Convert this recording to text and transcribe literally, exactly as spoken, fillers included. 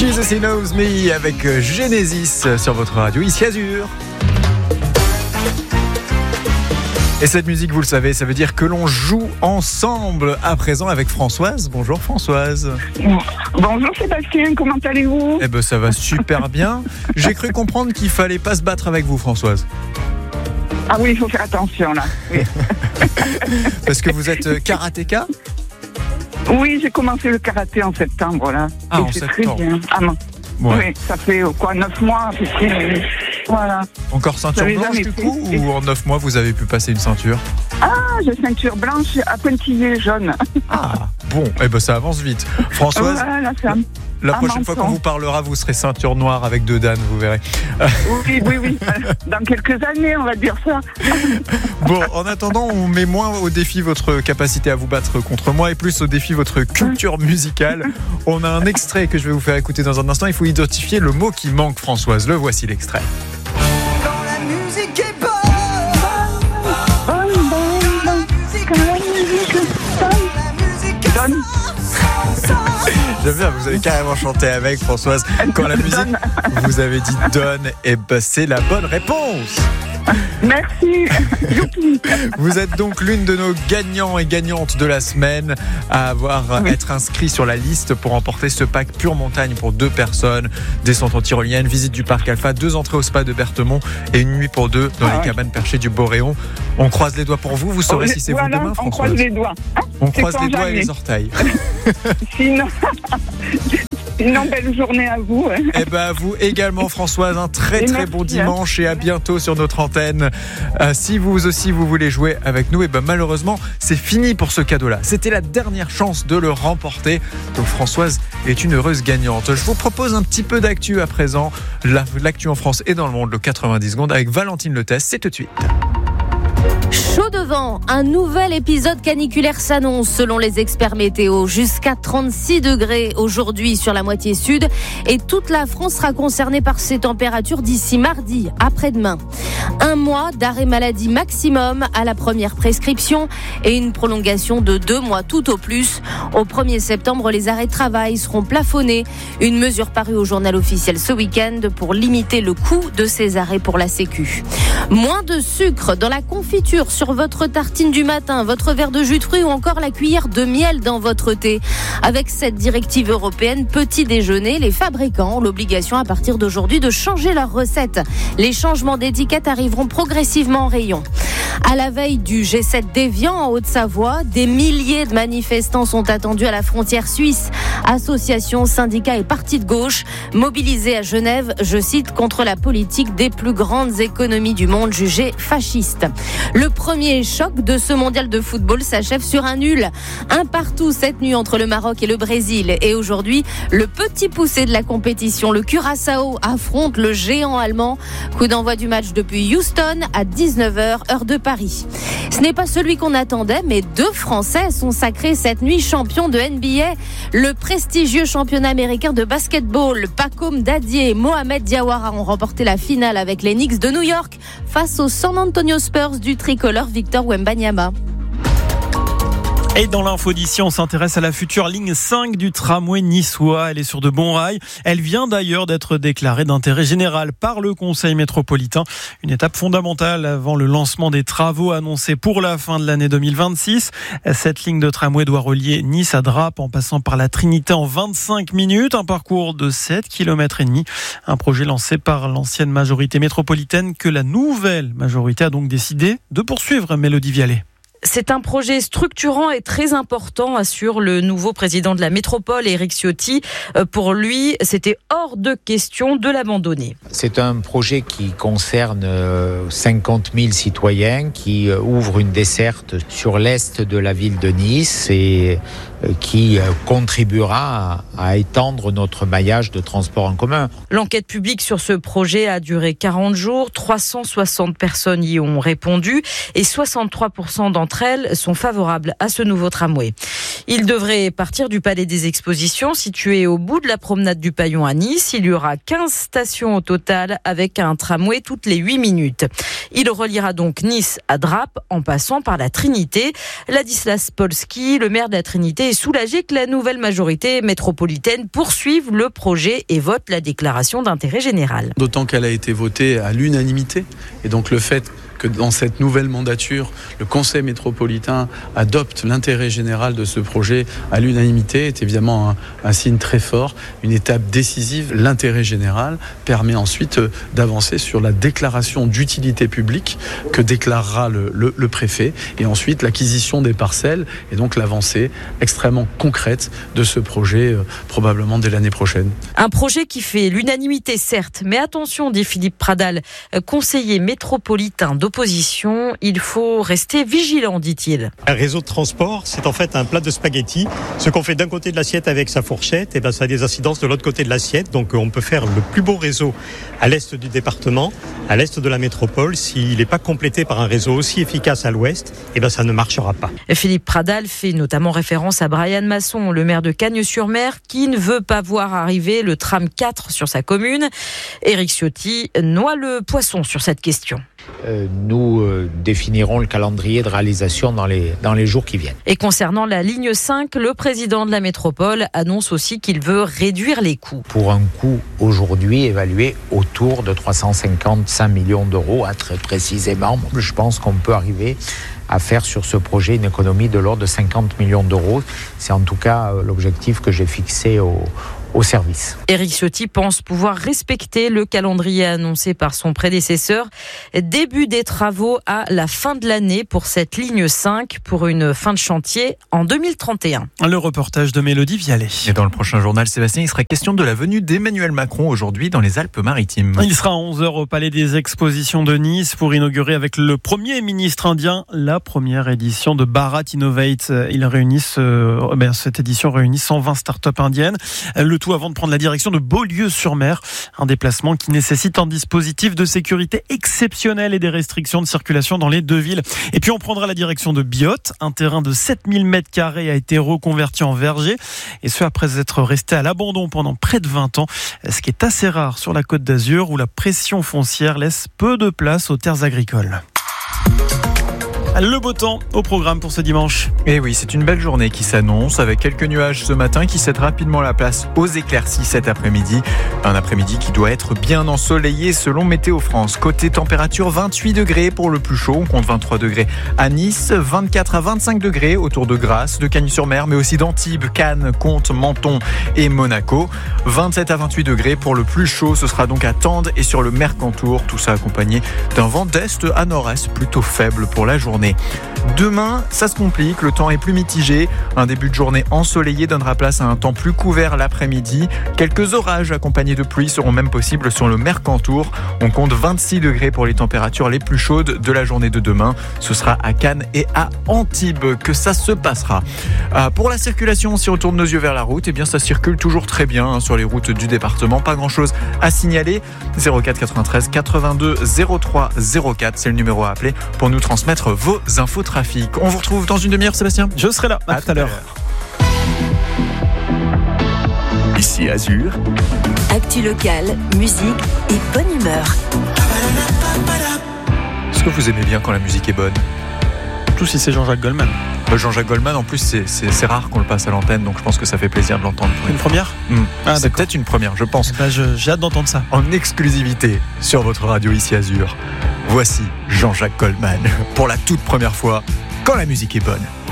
Jesus He Knows Me avec Genesis sur votre radio, ici Azur. Et cette musique, vous le savez, ça veut dire que l'on joue ensemble à présent avec Françoise. Bonjour Françoise. Bonjour Sébastien, comment allez-vous ? Eh ben ça va super bien. J'ai cru comprendre qu'il fallait pas se battre avec vous Françoise. Ah oui, il faut faire attention là. Oui. Parce que vous êtes karatéka ? Oui, j'ai commencé le karaté en septembre là. Ah, et en c'est septembre. très bien. Ah non. Ouais. Oui, ça fait quoi, neuf mois à peu près. Voilà. Encore ceinture blanche du coup fait. Ou en neuf mois vous avez pu passer une ceinture ? Ah, j'ai ceinture blanche à pointillé jaune. Ah, bon, eh ben ça avance vite. Françoise, voilà, ça... la prochaine fois qu'on vous parlera, vous serez ceinture noire avec deux dames, vous verrez. Oui, oui, oui. Dans quelques années, on va dire ça. Bon, en attendant, on met moins au défi votre capacité à vous battre contre moi et plus au défi votre culture musicale. On a un extrait que je vais vous faire écouter dans un instant. Il faut identifier le mot qui manque, Françoise. Le voici l'extrait. Quand la musique est bonne, Donne. J'aime bien, vous avez carrément chanté avec Françoise. Quand la musique, vous avez dit donne, et ben c'est la bonne réponse. Merci. Vous êtes donc l'une de nos gagnants et gagnantes de la semaine à avoir oui. être inscrit sur la liste pour remporter ce pack Pure Montagne pour deux personnes, descente en tyrolienne, visite du parc Alpha, deux entrées au spa de Berthemont et une nuit pour deux dans ah les ouais. cabanes perchées du Boréon. On croise les doigts pour vous, vous saurez oh, si c'est voilà, vous demain, Françoise. On croise les doigts. Hein on croise les doigts jamais. Et les orteils. Sinon... Une belle journée à vous. Hein. Eh ben à vous également Françoise, un très et très merci, bon dimanche hein. Et à bientôt sur notre antenne. Euh, si vous aussi vous voulez jouer avec nous, et ben malheureusement c'est fini pour ce cadeau-là. C'était la dernière chance de le remporter. Donc Françoise est une heureuse gagnante. Je vous propose un petit peu d'actu à présent. L'actu en France et dans le monde, le quatre-vingt-dix secondes avec Valentine Letesse. C'est tout de suite. Chaud devant, un nouvel épisode caniculaire s'annonce selon les experts météo. Jusqu'à trente-six degrés aujourd'hui sur la moitié sud et toute la France sera concernée par ces températures d'ici mardi, après-demain. Un mois d'arrêt maladie maximum à la première prescription et une prolongation de deux mois tout au plus. Au premier septembre, les arrêts de travail seront plafonnés. Une mesure parue au journal officiel ce week-end pour limiter le coût de ces arrêts pour la Sécu. Moins de sucre dans la confiture sur votre tartine du matin, votre verre de jus de fruits ou encore la cuillère de miel dans votre thé. Avec cette directive européenne petit déjeuner, les fabricants ont l'obligation à partir d'aujourd'hui de changer leurs recettes. Les changements d'étiquette arriveront progressivement en rayon. À la veille du G sept d'Évian en Haute-Savoie, des milliers de manifestants sont attendus à la frontière suisse. Associations, syndicats et partis de gauche mobilisés à Genève, je cite, contre la politique des plus grandes économies du monde jugées fascistes. Le premier choc de ce mondial de football s'achève sur un nul. Un partout cette nuit entre le Maroc et le Brésil. Et aujourd'hui, le petit poussé de la compétition, le Curaçao, affronte le géant allemand. Coup d'envoi du match depuis Houston à dix-neuf heures, heure de Paris. Ce n'est pas celui qu'on attendait, mais deux Français sont sacrés cette nuit champions de N B A. Le prestigieux championnat américain de basketball, Pacom Dadier et Mohamed Diawara ont remporté la finale avec les Knicks de New York face aux San Antonio Spurs du tricolore Victor Wembanyama. Et dans l'info d'ici, on s'intéresse à la future ligne cinq du tramway niçois. Elle est sur de bons rails. Elle vient d'ailleurs d'être déclarée d'intérêt général par le Conseil métropolitain. Une étape fondamentale avant le lancement des travaux annoncés pour la fin de l'année deux mille vingt-six. Cette ligne de tramway doit relier Nice à Drape en passant par la Trinité en vingt-cinq minutes. Un parcours de sept kilomètres et demi. Un projet lancé par l'ancienne majorité métropolitaine que la nouvelle majorité a donc décidé de poursuivre. Mélodie Vialet. C'est un projet structurant et très important, assure le nouveau président de la métropole, Éric Ciotti. Pour lui, c'était hors de question de l'abandonner. C'est un projet qui concerne cinquante mille citoyens, qui ouvre une desserte sur l'est de la ville de Nice et qui contribuera à étendre notre maillage de transport en commun. L'enquête publique sur ce projet a duré quarante jours. trois cent soixante personnes y ont répondu et soixante-trois pour cent d'entre elles sont favorables à ce nouveau tramway. Il devrait partir du Palais des Expositions, situé au bout de la promenade du Paillon à Nice. Il y aura quinze stations au total avec un tramway toutes les huit minutes. Il reliera donc Nice à Drape en passant par la Trinité. Ladislas Polski, le maire de la Trinité, est est soulagé que la nouvelle majorité métropolitaine poursuive le projet et vote la déclaration d'intérêt général. D'autant qu'elle a été votée à l'unanimité. Et donc le fait que dans cette nouvelle mandature, le Conseil métropolitain adopte l'intérêt général de ce projet à l'unanimité est évidemment un, un signe très fort, une étape décisive. L'intérêt général permet ensuite d'avancer sur la déclaration d'utilité publique que déclarera le, le, le préfet et ensuite l'acquisition des parcelles et donc l'avancée extrêmement concrète de ce projet euh, probablement dès l'année prochaine. Un projet qui fait l'unanimité certes, mais attention, dit Philippe Pradal, conseiller métropolitain d'opposition, il faut rester vigilant, dit-il. Un réseau de transport, c'est en fait un plat de spaghettis. Ce qu'on fait d'un côté de l'assiette avec sa fourchette, et ben ça a des incidences de l'autre côté de l'assiette. Donc on peut faire le plus beau réseau à l'est du département, à l'est de la métropole. S'il n'est pas complété par un réseau aussi efficace à l'ouest, et ben ça ne marchera pas. Philippe Pradal fait notamment référence à Brian Masson, le maire de Cagnes-sur-Mer, qui ne veut pas voir arriver le tram quatre sur sa commune. Éric Ciotti noie le poisson sur cette question. Euh, nous euh, définirons le calendrier de réalisation dans les, dans les jours qui viennent. Et concernant la ligne cinq, le président de la métropole annonce aussi qu'il veut réduire les coûts. Pour un coût aujourd'hui évalué autour de trois cent cinquante-cinq millions d'euros, hein, très précisément, je pense qu'on peut arriver à faire sur ce projet une économie de l'ordre de cinquante millions d'euros. C'est en tout cas euh, l'objectif que j'ai fixé au au service. Éric Ciotti pense pouvoir respecter le calendrier annoncé par son prédécesseur. Début des travaux à la fin de l'année pour cette ligne cinq, pour une fin de chantier en deux mille trente et un. Le reportage de Mélodie Vialet. Et dans le prochain journal, Sébastien, il sera question de la venue d'Emmanuel Macron aujourd'hui dans les Alpes-Maritimes. Il sera à onze heures au Palais des Expositions de Nice pour inaugurer avec le Premier ministre indien la première édition de Bharat Innovate. Il réunissent, euh, ben, cette édition réunit cent vingt startups indiennes. Le tout avant de prendre la direction de Beaulieu-sur-Mer, un déplacement qui nécessite un dispositif de sécurité exceptionnel et des restrictions de circulation dans les deux villes. Et puis on prendra la direction de Biot, un terrain de sept mille mètres carrés a été reconverti en verger, et ce après être resté à l'abandon pendant près de vingt ans, ce qui est assez rare sur la Côte d'Azur où la pression foncière laisse peu de place aux terres agricoles. Le beau temps au programme pour ce dimanche. Et oui, c'est une belle journée qui s'annonce avec quelques nuages ce matin qui cèdent rapidement la place aux éclaircies cet après-midi. Un après-midi qui doit être bien ensoleillé selon Météo France. Côté température, vingt-huit degrés pour le plus chaud. On compte vingt-trois degrés à Nice, vingt-quatre à vingt-cinq degrés autour de Grasse, de Cagnes-sur-Mer, mais aussi d'Antibes, Cannes, Contes, Menton et Monaco. vingt-sept à vingt-huit degrés pour le plus chaud. Ce sera donc à Tende et sur le Mercantour. Tout ça accompagné d'un vent d'est à nord-est plutôt faible pour la journée. Demain, ça se complique, le temps est plus mitigé. Un début de journée ensoleillé donnera place à un temps plus couvert l'après-midi. Quelques orages accompagnés de pluie seront même possibles sur le Mercantour. On compte vingt-six degrés pour les températures les plus chaudes de la journée de demain. Ce sera à Cannes et à Antibes que ça se passera. Euh, pour la circulation, si on tourne nos yeux vers la route, eh bien ça circule toujours très bien hein, sur les routes du département. Pas grand-chose à signaler. zéro quatre quatre-vingt-treize quatre-vingt-deux zéro trois zéro quatre, c'est le numéro à appeler pour nous transmettre vos infos trafic. On vous retrouve dans une demi-heure, Sébastien. Je serai là, à, à tout à l'heure. Ici Azur. Actu locale, musique et bonne humeur. Est-ce que vous aimez bien quand la musique est bonne ? Surtout si c'est Jean-Jacques Goldman. Jean-Jacques Goldman, en plus, c'est, c'est, c'est rare qu'on le passe à l'antenne, donc je pense que ça fait plaisir de l'entendre. Une première mmh. ah, C'est peut-être une première, je pense. Bah, je, j'ai hâte d'entendre ça. En exclusivité sur votre radio ici Azur. Voici Jean-Jacques Goldman pour la toute première fois quand la musique est bonne.